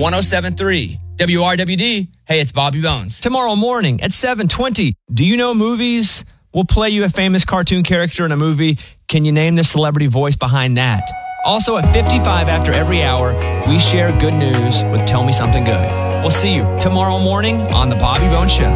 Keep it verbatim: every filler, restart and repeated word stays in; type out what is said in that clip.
one oh seven point three. W R W D, hey, it's Bobby Bones. Tomorrow morning at seven twenty, do you know movies? We'll play you a famous cartoon character in a movie. Can you name the celebrity voice behind that? Also at fifty-five after every hour, we share good news with Tell Me Something Good. We'll see you tomorrow morning on The Bobby Bones Show.